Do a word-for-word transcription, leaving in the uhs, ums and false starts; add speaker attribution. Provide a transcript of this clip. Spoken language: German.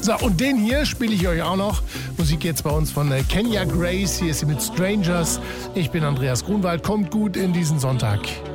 Speaker 1: So, und den hier spiele ich euch auch noch. Musik jetzt bei uns von äh, Kenya Grace. Hier ist sie mit Strangers. Ich bin Andreas Grunwald. Kommt gut in diesen Sonntag.